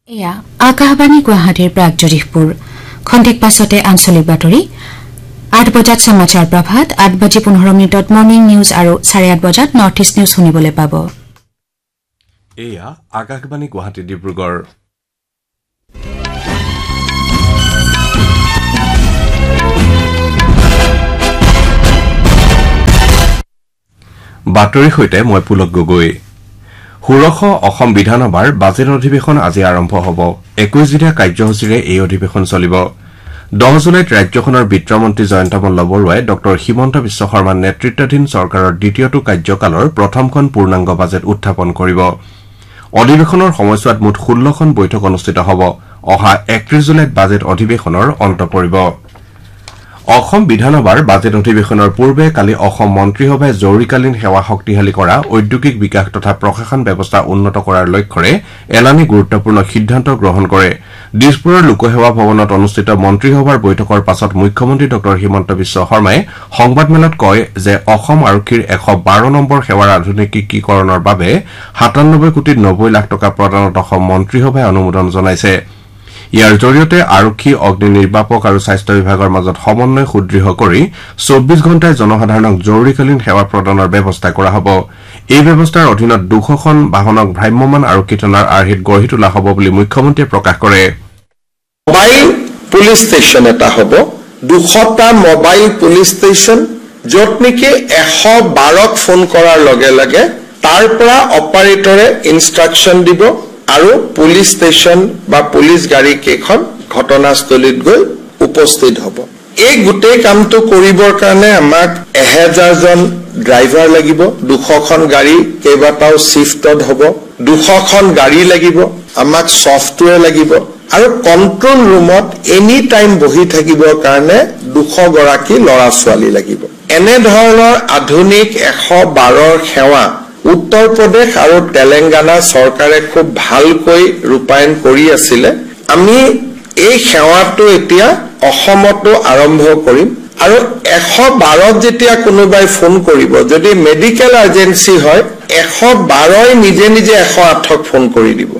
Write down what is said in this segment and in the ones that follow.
এয়া আকাশবাণী গুৱাহাটীৰ প্ৰাগজ্যোতিষপুৰ খন্তেক পাছতে আঞ্চলিক বাতৰি 8 বজাত সমাচাৰ প্ৰভাত 8:15 মৰ্নিং নিউজ আৰু 8:30 বজাত নৰ্থ ইষ্ট নিউজ শুনিবলৈ পাব। এয়া আকাশবাণী গুৱাহাটী ডিব্ৰুগড়। বাতৰিৰ সৈতে মই পুলক গগৈ। ষোড়শ অসম বিধানসভাৰ বাজেট অধিৱেশন আজি আৰম্ভ হ'ব। 21 দিনীয়া কাৰ্যসূচীৰে এই অধিৱেশন চলিব। 10 জুলাইত ৰাজ্যখনৰ বিত্তমন্ত্ৰী জয়ন্ত মল্ল বৰুৱাই ড হিমন্ত বিশ্ব শৰ্মাৰ নেতৃত্বাধীন চৰকাৰৰ দ্বিতীয়টো কাৰ্যকালৰ প্ৰথমখন পূৰ্ণাংগ বাজেট উত্থাপন কৰিব। অধিৱেশনৰ সময়ছোৱাত মুঠ 16খন বৈঠক অনুষ্ঠিত হ'ব। অহা 31 জুলাইত বাজেট অধিৱেশনৰ অন্ত পৰিব। অসম বিধানসভাৰ বাজেট অধিৱেশনৰ পূৰ্বে কালি অসম মন্ত্ৰীসভাই জৰুৰীকালীন সেৱা শক্তিশালী কৰা ঔদ্যোগিক বিকাশ তথা প্ৰশাসন ব্যৱস্থা উন্নত কৰাৰ লক্ষ্যৰে এলানি গুৰুত্বপূৰ্ণ সিদ্ধান্ত গ্ৰহণ কৰে। দিছপুৰৰ লোকসেৱা ভৱনত অনুষ্ঠিত মন্ত্ৰীসভাৰ বৈঠকৰ পাছত মুখ্যমন্ত্ৰী ড হিমন্ত বিশ্ব শৰ্মাই সংবাদমেলত কয় যে অসম আৰক্ষীৰ 112 নম্বৰ সেৱাৰ আধুনিকীকৰণৰ বাবে 97 কোটি 90 লাখ টকা প্ৰদানত অসম মন্ত্ৰীসভাই অনুমোদন জনাইছে। ইয়াৰ জৰিয়তে আৰক্ষী অগ্নি নিৰ্বাপক আৰু স্বাস্থ্য বিভাগৰ মাজত সমন্বয় সুদৃঢ় কৰি 24 ঘণ্টাই জনসাধাৰণক জৰুৰীকালীন সেৱা প্ৰদানৰ ব্যৱস্থা কৰা হ'ব। এই ব্যৱস্থাৰ অধীনত 200খন বাহনক ভ্ৰাম্যমাণ আৰক্ষী থানাৰ আৰ্হিত গঢ়ি তোলা হ'ব বুলি মুখ্যমন্ত্ৰীয়ে প্ৰকাশ কৰে। মোবাইল পুলিচ ষ্টেচন এটা হ'ব, 200টা মোবাইল পুলিচ ষ্টেচন, য'ত নেকি 112ক ফোন কৰাৰ লগে লগে তাৰ পৰা অপাৰেটৰে ইনষ্ট্ৰাকশ্যন দিব আৰু পুলিচ ষ্টেচন বা পুলিচ গাড়ী কেইখন ঘটনাস্থলীত গৈ উপস্থিত হ'ব। এই গোটেই কামটো কৰিবৰ কাৰণে আমাক 1000জন ড্ৰাইভাৰ লাগিব, 200খন গাড়ী কেইবাটাও শিফটত হ'ব, 200খন গাড়ী লাগিব, আমাক ছফটৱেৰ লাগিব আৰু কণ্ট্ৰল ৰুমত এনি টাইম বহি থাকিবৰ কাৰণে 200 গৰাকী ল'ৰা ছোৱালী লাগিব। এনেধৰণৰ আধুনিক 112ৰ সেৱা উত্তৰ প্ৰদেশ আৰু তেলেংগানা চৰকাৰে খুব ভালকৈ ৰূপায়ণ কৰি আছিলে। আমি এই সেৱাটো এতিয়া অসমতো আৰম্ভ কৰিম আৰু 112ত যেতিয়া কোনোবাই ফোন কৰিব, যদি মেডিকেল আৰ্জেঞ্চি হয় 112ই নিজে নিজে 108ক ফোন কৰি দিব।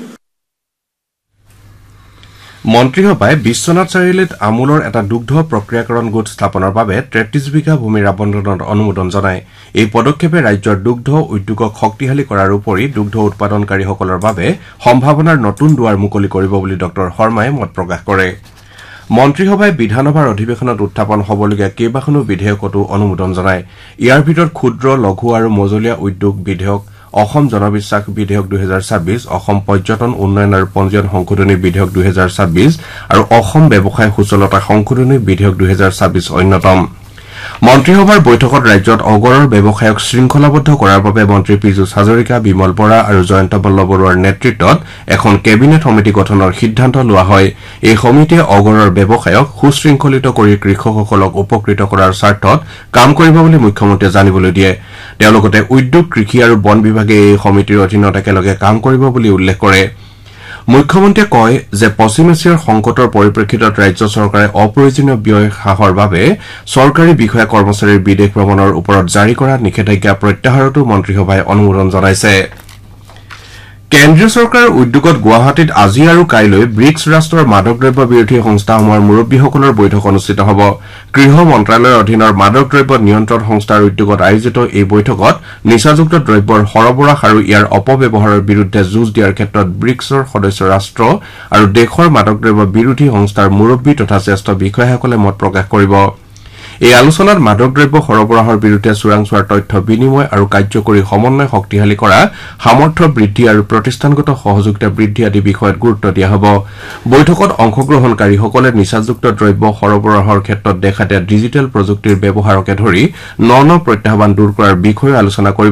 মন্ত্ৰীসভাই বিশ্বনাথ চাৰিআলিত আমুলৰ এটা দুগ্ধ প্ৰক্ৰিয়াকৰণ গোট স্থাপনৰ বাবে 33 বিঘা ভূমিৰ আবণ্টনত অনুমোদন জনায়। এই পদক্ষেপে ৰাজ্যৰ দুগ্ধ উদ্যোগক শক্তিশালী কৰাৰ উপৰি দুগ্ধ উৎপাদনকাৰীসকলৰ বাবে সম্ভাৱনাৰ নতুন দুৱাৰ মুকলি কৰিব বুলি ড শৰ্মাই মত প্ৰকাশ কৰে। মন্ত্ৰীসভাই বিধানসভাৰ অধিৱেশনত উত্থাপন হ'বলগীয়া কেইবাখনো বিধেয়কতো অনুমোদন জনায়। ইয়াৰ ভিতৰত ক্ষুদ্ৰ লঘু আৰু মজলীয়া উদ্যোগ বিধেয়ক, অসম জনবিশ্বাস বিধেয়ক 2026, অসম পৰ্যটন উন্নয়ন আৰু পঞ্জীয়ন সংশোধনী বিধেয়ক 2026 আৰু অসম ব্যৱসায় সূচলতা সংশোধনী বিধেয়ক 2026 অন্যতম। মন্ত্ৰীসভাৰ বৈঠকত ৰাজ্যত অগৰৰ ব্যৱসায়ক শৃংখলাবদ্ধ কৰাৰ বাবে মন্ত্ৰী পীযুষ হাজৰিকা, বিমল বৰা আৰু জয়ন্ত মল্ল বৰুৱাৰ নেতৃত্বত এখন কেবিনেট সমিতি গঠনৰ সিদ্ধান্ত লোৱা হয়। এই সমিতিয়ে অগৰৰ ব্যৱসায়ক সুশৃংখলিত কৰি কৃষকসকলক উপকৃত কৰাৰ স্বাৰ্থত কাম কৰিব বুলি মুখ্যমন্ত্ৰীয়ে জানিবলৈ দিয়ে। তেওঁ লগতে উদ্যোগ, কৃষি আৰু বন বিভাগে এই সমিতিৰ অধীনত একেলগে কাম কৰিব বুলি উল্লেখ কৰে। মুখ্যমন্ত্ৰীয়ে কয় যে পশ্চিম এছিয়াৰ সংকটৰ পৰিপ্ৰেক্ষিতত ৰাজ্য চৰকাৰে অপ্ৰয়োজনীয় ব্যয় হ্ৰাসৰ বাবে চৰকাৰী বিষয়া কৰ্মচাৰীৰ বিদেশ ভ্ৰমণৰ ওপৰত জাৰি কৰা নিষেধাজ্ঞা প্ৰত্যাহাৰতো মন্ত্ৰীসভাই অনুমোদন জনাইছে। কেন্দ্ৰীয় চৰকাৰৰ উদ্যোগত গুৱাহাটীত আজি আৰু কাইলৈ ব্ৰিক্স ৰাষ্ট্ৰৰ মাদক দ্ৰব্য বিৰোধী সংস্থাসমূহৰ মুৰব্বীসকলৰ বৈঠক অনুষ্ঠিত হ'ব। গৃহ মন্ত্ৰালয়ৰ অধীনৰ মাদক দ্ৰব্য নিয়ন্ত্ৰণ সংস্থাৰ উদ্যোগত আয়োজিত এই বৈঠকত নিচাযুক্ত দ্ৰব্যৰ সৰবৰাহ আৰু ইয়াৰ অপব্যৱহাৰৰ বিৰুদ্ধে যুঁজ দিয়াৰ ক্ষেত্ৰত ব্ৰিক্সৰ সদস্য ৰাষ্ট্ৰ আৰু দেশৰ মাদক দ্ৰব্য বিৰোধী সংস্থাৰ মুৰব্বী তথা জ্যেষ্ঠ বিষয়াসকলে মত প্ৰকাশ কৰিব। এই আলোচনাত মাদক দ্ৰব্য সৰবৰাহৰ বিৰুদ্ধে চোৰাংচোৱাৰ তথ্য বিনিময় আৰু কাৰ্যকৰী সমন্বয় শক্তিশালী কৰা, সামৰ্থ্য বৃদ্ধি আৰু প্ৰতিষ্ঠানগত সহযোগিতা বৃদ্ধি আদি বিষয়ত গুৰুত্ব দিয়া হ'ব। বৈঠকত অংশগ্ৰহণকাৰীসকলে নিচাযুক্ত দ্ৰব্য সৰবৰাহৰ ক্ষেত্ৰত দেখা দিয়া ডিজিটেল প্ৰযুক্তিৰ ব্যৱহাৰকে ধৰি ন প্ৰত্যাহ্বান দূৰ কৰাৰ বিষয়েও আলোচনা কৰিব।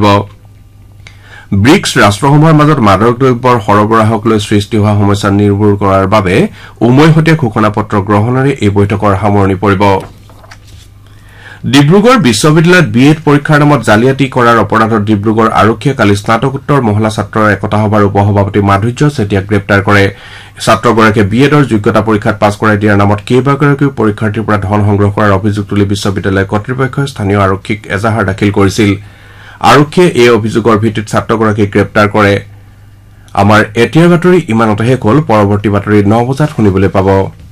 ব্ৰিক্স ৰাষ্ট্ৰসমূহৰ মাজত মাদক দ্ৰব্যৰ সৰবৰাহক লৈ সৃষ্টি হোৱা সমস্যা নিৰ্মূল কৰাৰ বাবে উমৈহতীয়া ঘোষণাপত্ৰ গ্ৰহণেৰে এই বৈঠকৰ সামৰণি পৰিব। ডিব্ৰুগড় বিশ্ববিদ্যালয়ত BEd পৰীক্ষাৰ নামত জালিয়াতি কৰাৰ অপৰাধত ডিব্ৰুগড় আৰক্ষীয়ে কালি স্নাতকোত্তৰ মহলা ছাত্ৰৰ একতা সভাৰ উপসভাপতি মাধুৰ্য চেতিয়াক গ্ৰেপ্তাৰ কৰে। ছাত্ৰগৰাকীয়ে BEdৰ যোগ্যতা পৰীক্ষাত পাছ কৰাই দিয়াৰ নামত কেইবাগৰাকীও পৰীক্ষাৰ্থীৰ পৰা ধন সংগ্ৰহ কৰাৰ অভিযোগ তুলি বিশ্ববিদ্যালয় কৰ্তৃপক্ষই স্থানীয় আৰক্ষীক এজাহাৰ দাখিল কৰিছিল। আৰক্ষীয়ে এই অভিযোগৰ ভিত্তিত ছাত্ৰগৰাকীক গ্ৰেপ্তাৰ কৰে। আমাৰ এতিয়াৰ বাতৰি ইমানতে শেষ হ'ল পৰৱৰ্তী বাতৰি 9 বজাত শুনিবলৈ পাব